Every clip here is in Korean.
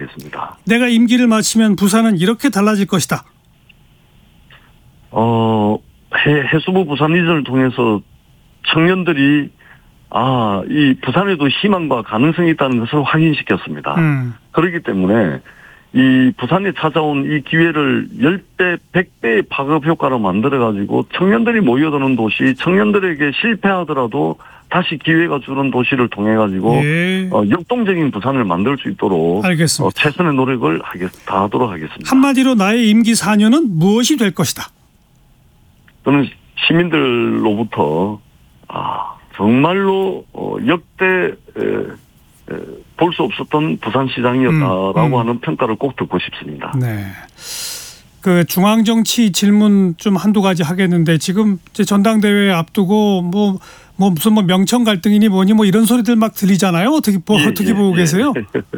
하겠습니다. 내가 임기를 마치면 부산은 이렇게 달라질 것이다. 해수부 부산 이전을 통해서 청년들이 이 부산에도 희망과 가능성이 있다는 것을 확인시켰습니다. 그렇기 때문에 이 부산에 찾아온 이 기회를 10배, 100배의 파급 효과로 만들어가지고 청년들이 모여드는 도시, 청년들에게 실패하더라도 다시 기회가 주는 도시를 통해가지고 역동적인 부산을 만들 수 있도록 알겠습니다. 최선의 노력을 다하도록 하겠습니다. 한마디로 나의 임기 4년은 무엇이 될 것이다. 저는 시민들로부터 정말로 역대 볼 수 없었던 부산시장이었다라고 하는 평가를 꼭 듣고 싶습니다. 네. 그 중앙정치 질문 좀 한두 가지 하겠는데 지금 이제 전당대회 앞두고 무슨 명청 갈등이니 뭐니 이런 소리들 막 들리잖아요. 어떻게 보고 계세요?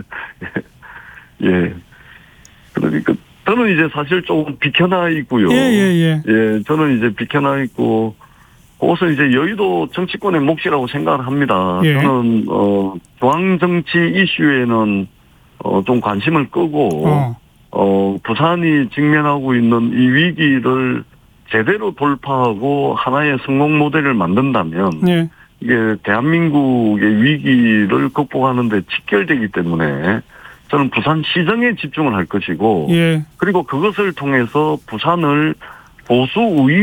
예. 그러니까 저는 이제 사실 조금 비켜나 있고요. 예. 저는 이제 비켜나 있고 그것은 이제 여의도 정치권의 몫이라고 생각을 합니다. 저는 중앙정치 이슈에는 좀 관심을 끄고 부산이 직면하고 있는 이 위기를 제대로 돌파하고 하나의 성공 모델을 만든다면 이게 대한민국의 위기를 극복하는 데 직결되기 때문에 저는 부산 시정에 집중을 할 것이고 그리고 그것을 통해서 부산을 보수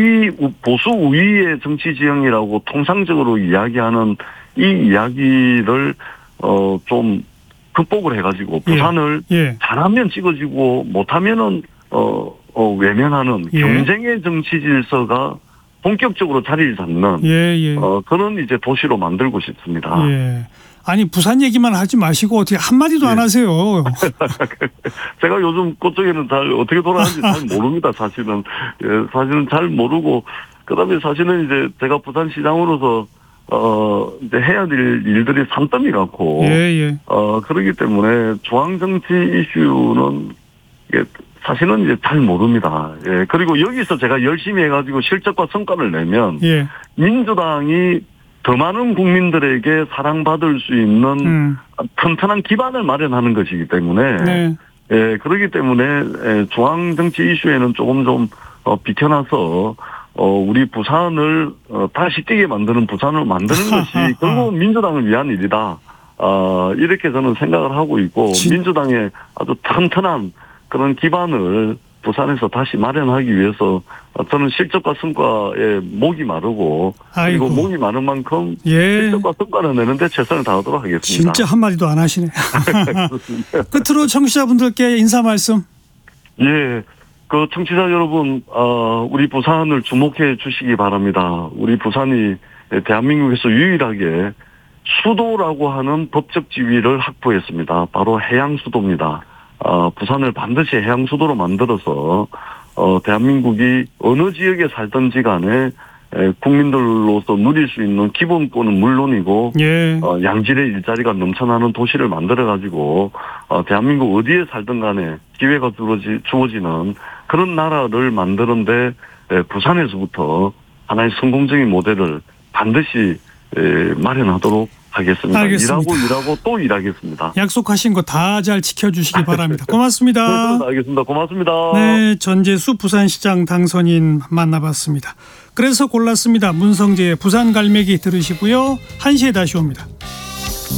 우위의 정치 지형이라고 통상적으로 이야기하는 이 이야기를 좀 극복을 해가지고 부산을 잘하면 찍어지고 못하면은 외면하는 경쟁의 정치 질서가 본격적으로 자리를 잡는 그런 이제 도시로 만들고 싶습니다. 아니 부산 얘기만 하지 마시고 어떻게 한마디도 안 하세요. 제가 요즘 그쪽에는 잘 어떻게 돌아가는지 잘 모릅니다. 사실은 잘 모르고 그다음에 사실은 이제 제가 부산시장으로서 이제 해야 될 일들이 산더미 같고 그렇기 때문에 중앙정치 이슈는 사실은 이제 잘 모릅니다. 그리고 여기서 제가 열심히 해가지고 실적과 성과를 내면 민주당이 더 많은 국민들에게 사랑받을 수 있는 튼튼한 기반을 마련하는 것이기 때문에 그렇기 때문에 중앙정치 이슈에는 조금 좀 비켜나서 우리 부산을 다시 뛰게 만드는 부산을 만드는 것이 결국 민주당을 위한 일이다. 이렇게 저는 생각을 하고 있고 민주당의 아주 튼튼한 그런 기반을 부산에서 다시 마련하기 위해서 저는 실적과 성과에 목이 마르고 그리고 목이 마른 만큼 실적과 성과를 내는데 최선을 다하도록 하겠습니다. 진짜 한마디도 안 하시네. 끝으로 청취자분들께 인사 말씀. 그 청취자 여러분 우리 부산을 주목해 주시기 바랍니다. 우리 부산이 대한민국에서 유일하게 수도라고 하는 법적 지위를 확보했습니다. 바로 해양 수도입니다. 부산을 반드시 해양 수도로 만들어서 대한민국이 어느 지역에 살든지 간에 국민들로서 누릴 수 있는 기본권은 물론이고 양질의 일자리가 넘쳐나는 도시를 만들어가지고 대한민국 어디에 살든 간에 기회가 주어지는 그런 나라를 만드는데 부산에서부터 하나의 성공적인 모델을 반드시 마련하도록 하겠습니다. 알겠습니다. 일하고 또 일하겠습니다. 약속하신 거 다 잘 지켜주시기 바랍니다. 고맙습니다. 네, 알겠습니다. 고맙습니다. 네, 전재수 부산시장 당선인 만나봤습니다. 그래서 골랐습니다. 문성재의 부산 갈매기 들으시고요. 1시에 다시 옵니다.